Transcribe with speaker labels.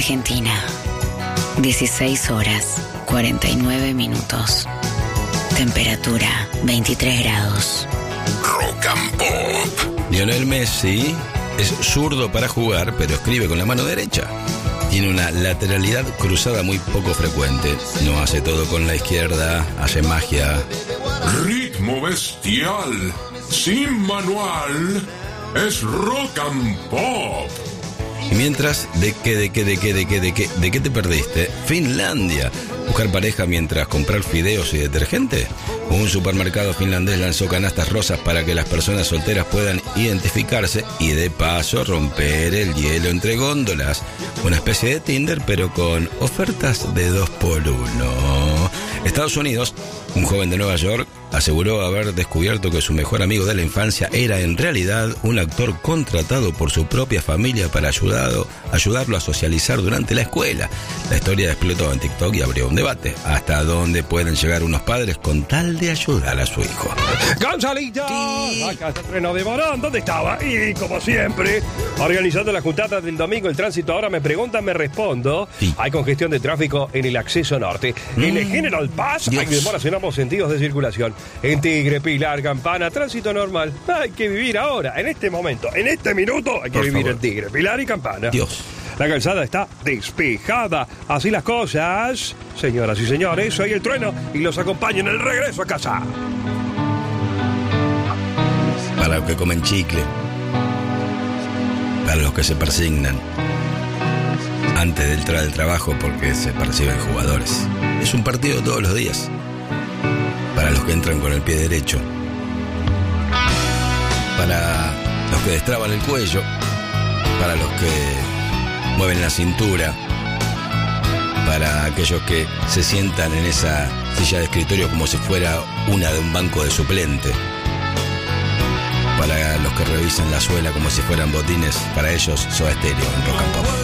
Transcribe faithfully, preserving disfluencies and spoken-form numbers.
Speaker 1: Argentina. dieciséis horas, cuarenta y nueve minutos. Temperatura, veintitrés grados.
Speaker 2: Rock and Pop.
Speaker 3: Lionel Messi es zurdo para jugar, pero escribe con la mano derecha. Tiene una lateralidad cruzada muy poco frecuente. No hace todo con la izquierda, hace magia.
Speaker 2: Ritmo bestial, sin manual, es Rock and Pop.
Speaker 3: Y mientras, ¿de qué, de qué, de qué, de qué, de qué, de qué te perdiste? Finlandia. ¿Buscar pareja mientras comprar fideos y detergente? Un supermercado finlandés lanzó canastas rosas para que las personas solteras puedan identificarse y de paso romper el hielo entre góndolas. Una especie de Tinder, pero con ofertas de dos por uno. Estados Unidos, un joven de Nueva York aseguró haber descubierto que su mejor amigo de la infancia era en realidad un actor contratado por su propia familia para ayudado, ayudarlo a socializar durante la escuela. La historia explotó en TikTok y abrió un debate. ¿Hasta dónde pueden llegar unos padres con tal de ayudar a su hijo?
Speaker 4: ¡Gonzalito! Sí. Acá está el Treno de Morón. ¿Dónde estaba? Y como siempre, organizando la juntada del domingo, el tránsito. Ahora me preguntan, me respondo. Sí. Hay congestión de tráfico en el acceso norte. Mm. En el General Paz Dios. Hay demoras en ambos sentidos de circulación. En Tigre, Pilar, Campana, tránsito normal. Hay que vivir ahora, en este momento, en este minuto, hay que Por vivir favor. En Tigre, Pilar y Campana.
Speaker 3: Dios.
Speaker 4: La calzada está despejada. Así las cosas. Señoras y señores, soy el Trueno y los acompaño en el regreso a casa.
Speaker 3: Para los que comen chicle. Para los que se persignan antes de entrar al trabajo porque se perciben jugadores. Es un partido todos los días. Para los que entran con el pie derecho. Para los que destraban el cuello. Para los que mueven la cintura. Para aquellos que se sientan en esa silla de escritorio como si fuera una de un banco de suplente. Para los que revisan la suela como si fueran botines. Para ellos, Soda Stereo en Rock and Pop.